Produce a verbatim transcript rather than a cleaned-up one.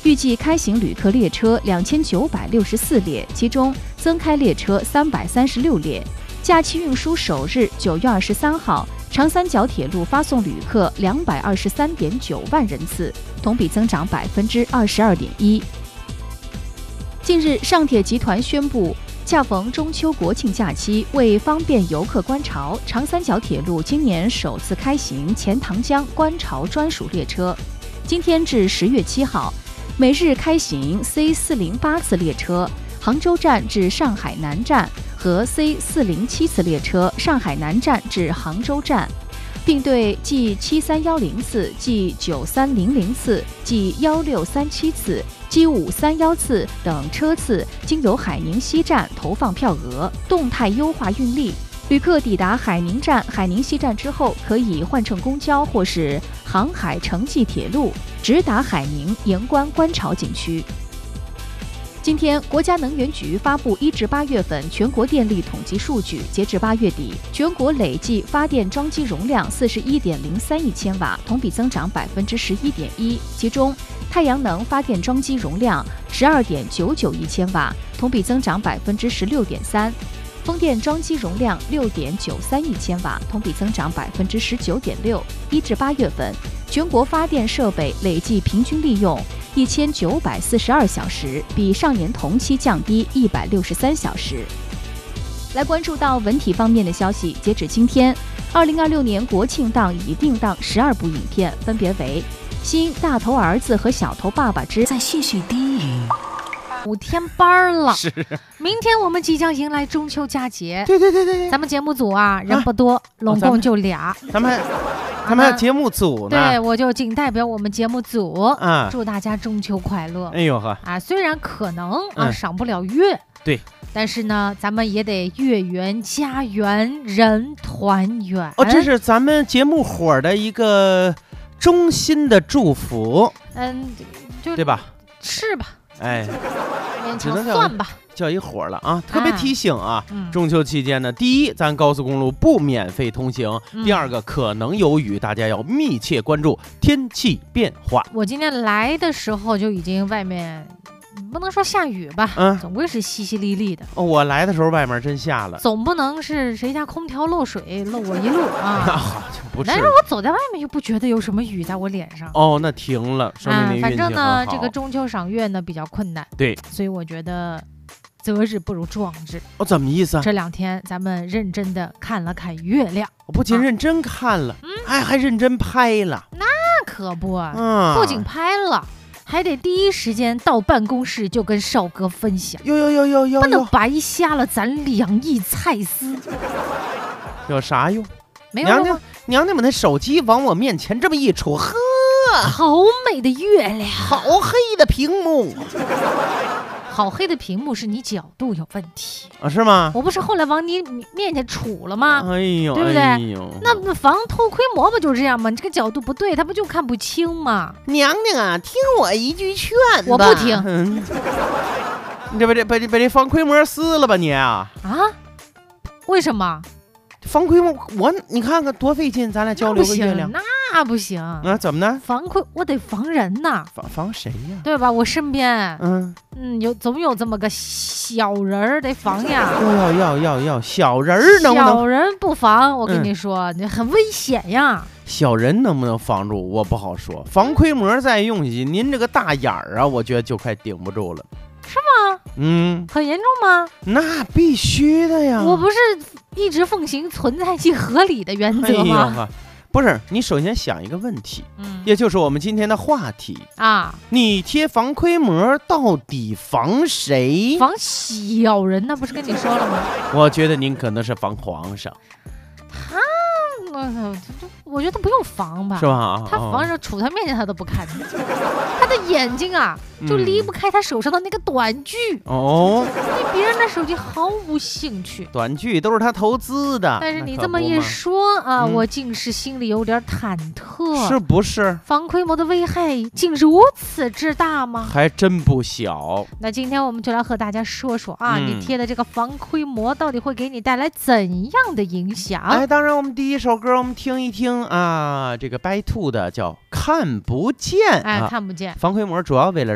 预计开行旅客列车两千九百六十四列，其中增开列车三百三十六列。假期运输首日九月二十三号，长三角铁路发送旅客两百二十三点九万人次，同比增长百分之二十二点一。近日，上铁集团宣布，恰逢中秋国庆假期，为方便游客观潮，长三角铁路今年首次开行钱塘江观潮专属列车。今天至十月七号，每日开行 C 四零八次列车，杭州站至上海南站和 C 四零七次列车，上海南站至杭州站，并对 G 七三一零次、G 九三零零次、G 一六三七次、G 五三一次等车次经由海宁西站投放票额，动态优化运力。旅客抵达海宁站、海宁西站之后，可以换乘公交或是杭海城际铁路直达海宁盐官观潮景区。今天，国家能源局发布一至八月份全国电力统计数据，截至八月底，全国累计发电装机容量四十一点零三亿千瓦，同比增长百分之十一点一。其中，太阳能发电装机容量十二点九九亿千瓦，同比增长百分之十六点三。风电装机容量六点九三亿千瓦，同比增长百分之十九点六。一至八月份，全国发电设备累计平均利用一千九百四十二小时，比上年同期降低一百六十三小时。来关注到文体方面的消息，截止今天，二零二六年国庆档已定档十二部影片，分别为《新大头儿子和小头爸爸之在细细低语》。 五天班了， 是， 明天我们即将迎来中秋佳节。 对对对对， 咱们节目组啊人不多，拢共就俩。 咱们咱们还有节目组呢。 对，我就仅代表我们节目组啊， 祝大家中秋快乐。 哎呦呵， 啊，虽然可能啊、 嗯、 赏不了月， 对， 但是呢，咱们也得月圆家圆人团圆。 哦，这是咱们节目伙的一个衷心的祝福。 嗯，就对吧？ 是吧？ 哎， 勉强算吧， 叫一伙了啊！特别提醒啊， 嗯、 中秋期间呢，第一，咱高速公路不免费通行； 嗯、 第二个，可能有雨，大家要密切关注天气变化。 我今天来的时候就已经外面不能说下雨吧， 嗯， 总归是淅淅沥沥的。 哦，我来的时候外面真下了， 总不能是谁家空调漏水漏我一路啊！ 不是， 但是我走在外面又不觉得有什么雨在我脸上。 哦，那停了，说明你运气很好。 反正呢，这个中秋赏月呢比较困难， 对， 所以我觉得择日不如撞日。 哦，怎么意思啊？ 这两天咱们认真的看了看月亮， 我不仅认真看了， 嗯， 还还认真拍了。 那可不， 嗯， 不仅拍了。还得第一时间到办公室就跟少哥分享， 哟哟哟哟哟， 不能白瞎了咱两亿蔡司。 有啥用？ 没有用。 娘娘，娘娘们的手机往我面前这么一杵，呵， 好美的月亮， 好黑的屏幕。 好黑的屏幕是你角度有问题啊？是吗？ 我不是后来往你面前杵了吗？ 哎呦， 对不对？ 哎呦， 那防偷窥膜不就这样吗？你这个角度不对，他不就看不清吗？ 娘娘啊，听我一句劝吧， 我不听。 嗯、你这把这把这把这防窥膜撕了吧你啊？ 啊？为什么？ 防窥膜，我你看看多费劲，咱俩交流个月亮。 那不行啊？怎么呢？ 防窥我得防人呐。 防防谁呀？ 对吧？我身边， 嗯嗯，有总有这么个小人儿得防呀。 要要要要小人儿能不能？ 小人不防，我跟你说，你、嗯、很危险呀。 小人能不能防住？我不好说。防窥膜再用起，您这个大眼儿啊，我觉得就快顶不住了。 是吗？ 嗯， 很严重吗？ 那必须的呀！ 我不是一直奉行存在即合理的原则吗？ 哎、不是，你首先想一个问题， 嗯， 也就是我们今天的话题啊，你贴防窥膜到底防谁？ 防小人，那不是跟你说了吗？ 我觉得您可能是防皇上。 他，我我觉得他不用防吧， 是吧？ 他防着杵他面前他都不看，他的眼睛啊就离不开他手上的那个短剧哦， 对别人的手机毫无兴趣。 短剧都是他投资的， 但是你这么一说啊， 嗯、 我竟是心里有点忐忑， 是不是？ 防窥膜的危害竟如此之大吗？ 还真不小。 那今天我们就来和大家说说啊， 嗯、 你贴的这个防窥膜到底会给你带来怎样的影响？ 哎，当然我们第一首歌我们听一听啊，这个 By Two 的叫看不见， 哎，看不见。 防窥膜主要为了